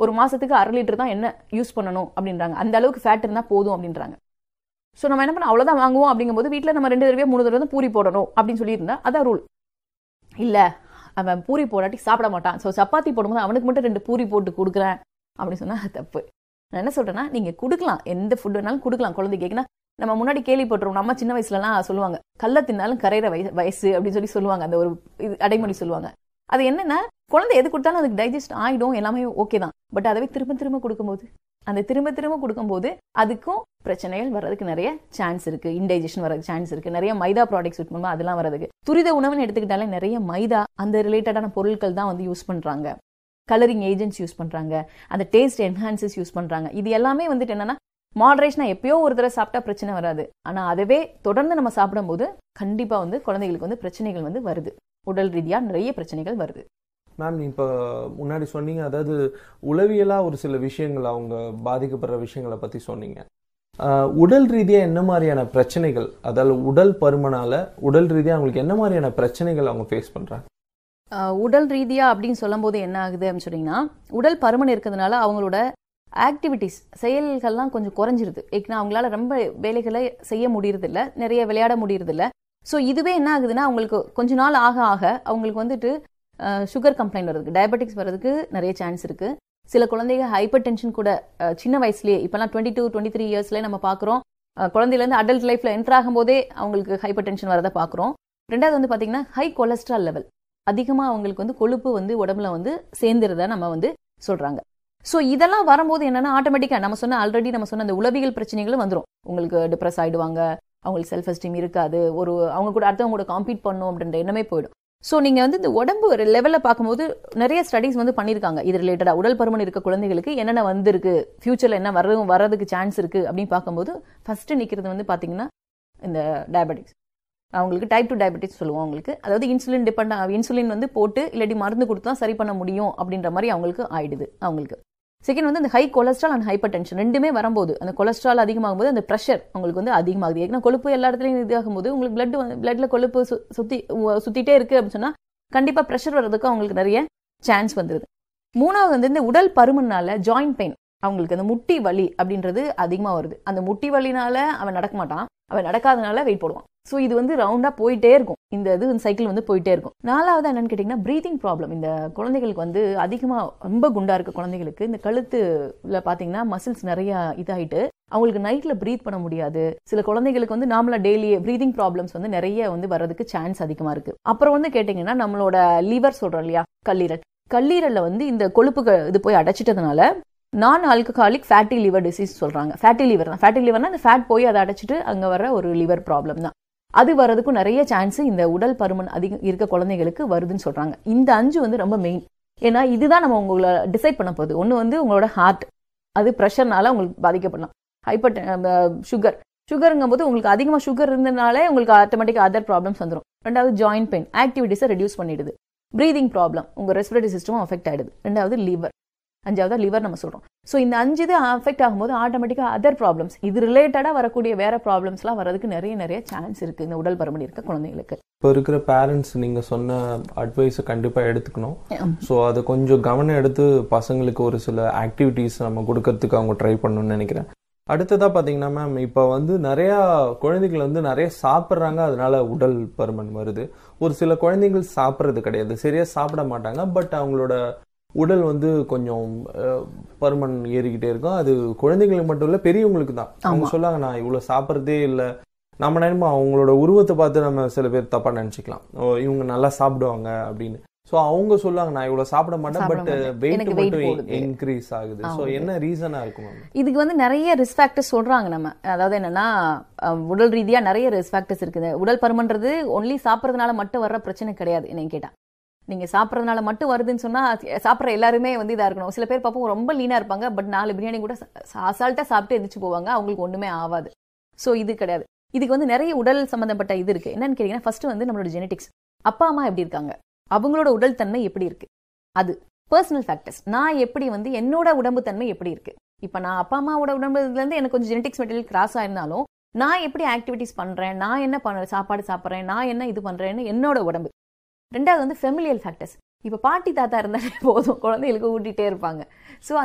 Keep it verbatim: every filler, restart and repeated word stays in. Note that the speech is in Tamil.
ஒரு மாசத்துக்கு அரை லிட்டர் தான் எண்ணெய் யூஸ் பண்ணணும் அப்படின்றாங்க. அந்த அளவுக்கு ஃபேட் இருந்தா போதும் அப்படின்றாங்க. ஸோ நம்ம என்ன பண்ண அவ்வளோதான் வாங்குவோம் அப்படிங்கும்போது வீட்டில் நம்ம ரெண்டு தடவை மூணு தடவை தான் பூரி போடணும் அப்படின்னு சொல்லியிருந்தா அதான் ரூல். இல்லை அவன் பூரி போடாட்டி சாப்பிட மாட்டான், ஸோ சப்பாத்தி போடும்போது அவனுக்கு மட்டும் ரெண்டு பூரி போட்டு கொடுக்குறேன் அப்படின்னு சொன்னால் அது தப்பு. நான் என்ன சொல்கிறேன்னா, நீங்கள் கொடுக்கலாம், எந்த ஃபுட் வேணாலும் கொடுக்கலாம் குழந்தை கேட்குன்னா. நம்ம முன்னாடி கேள்விப்பட்டிருவோம், நம்ம சின்ன வயசுலலாம் சொல்லுவாங்க கல்லை தின்னாலும் கரையிற வயசு வயசு அப்படின்னு சொல்லி சொல்லுவாங்க. அந்த ஒரு இது அடைமொழி சொல்லுவாங்க. அது என்னன்னா, குழந்தை எது கொடுத்தாலும் அதுக்கு டைஜஸ்ட் ஆகிடும், எல்லாமே ஓகே தான். பட் அதுவே திரும்ப திரும்ப கொடுக்கும்போது அந்த திரும்ப திரும்ப கொடுக்கும்போது அதுக்கும் பிரச்சனைகள் வர்றதுக்கு நிறைய சான்ஸ் இருக்கு. இன்டைஜஷன் வரதுக்கு சான்ஸ் இருக்கு. நிறைய மைதா ப்ராடக்ட்ஸ் யூஸ் பண்ணும்போது அதெல்லாம் வரதுக்கு. துரித உணவுன்னு எடுத்துக்கிட்டாலே நிறைய மைதா அந்த ரிலேட்டடான பொருட்கள் தான் வந்து யூஸ் பண்றாங்க. கலரிங் ஏஜென்ட்ஸ் யூஸ் பண்றாங்க, அந்த டேஸ்ட் என்ஹான்சஸ் யூஸ் பண்றாங்க. இது எல்லாமே வந்துட்டு என்னன்னா, மாடரேஷனா எப்பயோ ஒரு தடவை சாப்பிட்டா பிரச்சனை வராது. ஆனா அதுவே தொடர்ந்து நம்ம சாப்பிடும்போது கண்டிப்பா வந்து குழந்தைகளுக்கு வந்து பிரச்சனைகள் வந்து வருது. உடல் ரீதியா நிறைய பிரச்சனைகள் வருது. மேம், இப்போ முன்னாடி சொன்னீங்க, அதாவது உளவியலா ஒரு சில விஷயங்கள் அவங்க பாதிக்கப்படுற விஷயங்களை பத்தி சொன்னீங்க. உடல் ரீதியா என்ன மாதிரியான பிரச்சனைகள், அதாவது உடல் பருமனால உடல் ரீதியா அவங்களுக்கு என்ன மாதிரியான பிரச்சனைகள் அவங்க ஃபேஸ் பண்றாங்க? உடல் ரீதியா அப்படின்னு சொல்லும் போது என்ன ஆகுது அப்படின்னு சொன்னீங்கன்னா, உடல் பருமன் இருக்கிறதுனால அவங்களோட ஆக்டிவிட்டிஸ் செயல்கள்லாம் கொஞ்சம் குறைஞ்சிருது. ஏன்னா அவங்களால ரொம்ப வேலைகளை செய்ய முடியறது இல்லை, நிறைய விளையாட முடியறது இல்லை. ஸோ இதுவே என்ன ஆகுதுன்னா, அவங்களுக்கு கொஞ்ச நாள் ஆக ஆக அவங்களுக்கு வந்துட்டு சுகர் கம்ப்ளைண்ட் வர்றதுக்கு, டயபெட்டிக்ஸ் வர்றதுக்கு நிறைய சான்ஸ் இருக்கு. சில குழந்தைங்க ஹைப்பர் டென்ஷன் கூட சின்ன வயசுலேயே, இப்பெல்லாம் டுவெண்ட்டி டூ டுவெண்ட்டி த்ரீ இயர்ஸ்லேயே நம்ம பார்க்குறோம். குழந்தையிலேருந்து அடல்ட் லைஃப்ல என்டர் ஆகும் போதே அவங்களுக்கு ஹைப்பர் டென்ஷன் வரதை பார்க்குறோம். ரெண்டாவது வந்து பார்த்தீங்கன்னா, ஹை கொலஸ்ட்ரால் லெவல் அதிகமாக அவங்களுக்கு வந்து கொழுப்பு வந்து உடம்புல வந்து சேர்ந்துருத நம்ம வந்து சொல்றாங்க. ஸோ இதெல்லாம் வரும்போது என்னன்னா, ஆட்டோமேட்டிக்காக நம்ம சொன்ன ஆல்ரெடி நம்ம சொன்ன அந்த உளவியல் பிரச்சனைகளும் வந்துடும். உங்களுக்கு டிப்ரெஸ் ஆயிடுவாங்க, அவங்களுக்கு செல்ஃப் எஸ்டீம் இருக்காது, ஒரு அவங்க கூட அடுத்தவங்க கூட காம்பீட் பண்ணும் அப்படின்ற எண்ணமே போயிடும். ஸோ நீங்கள் வந்து இந்த உடம்பு ஒரு லெவலில் பார்க்கும்போது நிறைய ஸ்டடீஸ் வந்து பண்ணியிருக்காங்க இது ரிலேட்டடாக. உடல் பருமன் இருக்க குழந்தைகளுக்கு என்னென்ன வந்திருக்கு, ஃபியூச்சரில் என்ன வர வர்றதுக்கு சான்ஸ் இருக்கு அப்படின்னு பார்க்கும்போது ஃபர்ஸ்ட் நிற்கிறது வந்து பார்த்தீங்கன்னா இந்த டயபெட்டிக்ஸ். அவங்களுக்கு டைப் டூ டயபெட்டிக்ஸ் சொல்லுவோம் அவங்களுக்கு. அதாவது இன்சுலின் டிபெண்ட், இன்சுலின் வந்து போட்டு இல்லாட்டி மருந்து கொடுத்து தான் சரி பண்ண முடியும் அப்படின்ற மாதிரி அவங்களுக்கு ஆயிடுது அவங்களுக்கு. செகண்ட் வந்து இந்த high cholesterol and hyper tension ரெண்டுமே வரும்போது, அந்த கொலஸ்ட்ரால் அதிகமாகும் போது அந்த ப்ரெஷர் உங்களுக்கு வந்து அதிகமாகுது. ஏன்னா கொழுப்பு எல்லா இடத்துலையும் இதாகும் போது உங்களுக்கு பிளட் பிளட்ல கொழுப்பு சுத்தி சுத்திட்டே இருக்கு அப்படின்னு சொன்னா கண்டிப்பா ப்ரெஷர் வர்றதுக்கு அவங்களுக்கு நிறைய சான்ஸ் வந்துருது. மூணாவது வந்து இந்த உடல் பருமனால ஜாயிண்ட் பெயின், அவங்களுக்கு அந்த முட்டி வலி அப்படின்றது அதிகமா வருது. அந்த முட்டி வலினால அவன் நடக்க மாட்டான், அவன் நடக்காதனால வெயிட் போடுவான். ஸோ இது வந்து ரவுண்டா போயிட்டே இருக்கும், இந்த இது சைக்கிள் வந்து போயிட்டே இருக்கும். நாலாவது என்னன்னு கேட்டீங்கன்னா, பிரீதிங் ப்ராப்ளம். இந்த குழந்தைகளுக்கு வந்து அதிகமா ரொம்ப குண்டா இருக்க குழந்தைகளுக்கு இந்த கழுத்துல பாத்தீங்கன்னா மசில்ஸ் நிறைய இதாயிட்டு அவங்களுக்கு நைட்ல பிரீத் பண்ண முடியாது. சில குழந்தைகளுக்கு வந்து நார்மலா டெய்லி பிரீதிங் ப்ராப்ளம்ஸ் வந்து நிறைய வந்து வர்றதுக்கு சான்ஸ் அதிகமா இருக்கு. அப்புறம் வந்து கேட்டீங்கன்னா, நம்மளோட லிவர் சொல்றோம் இல்லையா, கல்லீரல், கல்லீரல்ல வந்து இந்த கொழுப்புகள் இது போய் அடைச்சிட்டதுனால நான் ஆல்கஹாலிக் ஃபேட்டி லிவர் டிசீஸ் சொல்றாங்க. ஃபேட்டி லிவர் தான், ஃபேட்டி லிவர்னா அந்த ஃபேட் போய் அதை அடைச்சிட்டு அங்க வர ஒரு லிவர் ப்ராப்ளம் தான். அது வர்றதுக்கும் நிறைய சான்ஸ் இந்த உடல் பருமன் அதிகம் இருக்க குழந்தைகளுக்கு வருதுன்னு சொல்றாங்க. இந்த அஞ்சு வந்து ரொம்ப மெயின். ஏன்னா இதுதான் நம்ம உங்களை டிசைட் பண்ண போகுது. ஒன்று வந்து உங்களோட ஹார்ட், அது ப்ரெஷர்னால உங்களுக்கு பாதிக்கப்படலாம். ஹைப்பர் சுகர், சுகருங்கும் போது உங்களுக்கு அதிகமாக சுகர் இருந்ததுனாலே உங்களுக்கு ஆட்டோமேட்டிக்காக அதர் ப்ராப்ளம்ஸ் வந்துடும். ரெண்டாவது ஜாயிண்ட் பெயின், ஆக்டிவிட்டிஸை ரெடியூஸ் பண்ணிடுது. பிரீதிங் ப்ராப்ளம், உங்க ரெஸ்பிரேட்டரி சிஸ்டமும் அஃபெக்ட் ஆயிடுது. ரெண்டாவது லிவர், அஞ்சாவது லிவர் நம்ம சொல்றோம். ஸோ இந்த அஞ்சு இது அஃபெக்ட் ஆகும்போது ஆட்டோமேட்டிக்காக அதர் ப்ராப்ளம்ஸ், இது ரிலேட்டடாக வரக்கூடிய வேற ப்ராப்ளம்ஸ்லாம் வரதுக்கு நிறைய நிறைய சான்ஸ் இருக்கு இந்த உடல் பருமன் இருக்க குழந்தைங்களுக்கு. இப்போ இருக்கிற பேரண்ட்ஸ் நீங்க சொன்ன அட்வைஸை கண்டிப்பா எடுத்துக்கணும். ஸோ அதை கொஞ்சம் கவனம் எடுத்து பசங்களுக்கு ஒரு சில ஆக்டிவிட்டிஸ் நம்ம கொடுக்கறதுக்கு அவங்க ட்ரை பண்ணணும்னு நினைக்கிறேன். அடுத்ததா பாத்தீங்கன்னா மேம், இப்போ வந்து நிறைய குழந்தைகள் வந்து நிறைய சாப்பிட்றாங்க, அதனால உடல் பருமன் வருது. ஒரு சில குழந்தைகள் சாப்பிட்றது கிடையாது, சரியா சாப்பிட மாட்டாங்க, பட் அவங்களோட உடல் வந்து கொஞ்சம் பருமன் ஏறிக்கிட்டே இருக்கும். அது குழந்தைங்களுக்கு மட்டும் இல்ல, பெரியவங்களுக்கு தான். அவங்க சொல்லாங்க, நான் இவ்வளவு சாப்பிட்றதே இல்லை. நம்ம நினைப்போம் அவங்களோட உருவத்தை பார்த்து நம்ம சில பேர் தப்பா நினைச்சுக்கலாம், இவங்க நல்லா சாப்பிடுவாங்க அப்படின்னு. ஸோ அவங்க சொல்லுவாங்க, நான் இவ்வளவு சாப்பிட மாட்டேன், பட் வெயிட் மட்டும் இன்க்ரீஸ் ஆகுது. ஸோ என்ன ரீசனா இருக்கும்? இதுக்கு வந்து நிறைய ரிஸ்க் ஃபேக்டர்ஸ் சொல்றாங்க நம்ம. அதாவது என்னன்னா, உடல் ரீதியா நிறைய ரிஸ்க் ஃபேக்டர்ஸ் இருக்குது. உடல் பருமன்றது ஒன்லி சாப்பிட்றதுனால மட்டும் வர்ற பிரச்சனை கிடையாது. என்னை கேட்டா, நீங்க சாப்பிட்றதுனால மட்டும் வருதுன்னு சொன்னா சாப்பிட்ற எல்லாருமே வந்து இதா இருக்கணும். சில பேர் பார்ப்போம் ரொம்ப லீனா இருப்பாங்க, பட் நாலு பிரியாணி கூட அசால்ட்டா சாப்பிட்டு எந்திரிச்சு போவாங்க, அவங்களுக்கு ஒண்ணுமே ஆகாது. ஸோ இது கிடையாது. இதுக்கு வந்து நிறைய உடல் சம்பந்தப்பட்ட இது இருக்கு. என்னன்னு கேட்டீங்கன்னா, ஃபர்ஸ்ட் வந்து நம்மளோட ஜெனடிக்ஸ், அப்பா அம்மா எப்படி இருக்காங்க, அவங்களோட உடல் தன்மை எப்படி இருக்கு, அது பர்சனல் ஃபேக்டர்ஸ். நான் எப்படி வந்து என்னோட உடம்பு தன்மை எப்படி இருக்கு, இப்ப நான் அப்பா அம்மாவோட உடம்புல இருந்து எனக்கு கொஞ்சம் ஜெனடிக்ஸ் மெட்டீரியல் கிராஸ் ஆயிருந்தாலும் நான் எப்படி ஆக்டிவிட்டிஸ் பண்றேன், நான் என்ன பண்றேன், சாப்பாடு சாப்பிட்றேன், நான் என்ன இது பண்றேன்னு என்னோட உடம்பு. ரெண்டாவது வந்து ஃபெமிலியல் ஃபேக்டர்ஸ். இப்ப பாட்டி தாத்தா இருந்தாலே போதும், குழந்தைகளுக்கு ஊட்டிகிட்டே இருப்பாங்க. ஸோ